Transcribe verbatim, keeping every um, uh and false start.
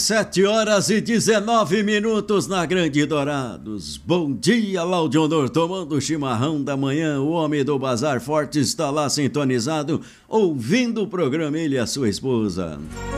Sete horas e dezenove minutos na Grande Dourados. Bom dia, Laudionor, tomando o chimarrão da manhã. O homem do Bazar Forte está lá sintonizado, ouvindo o programa, ele e a sua esposa.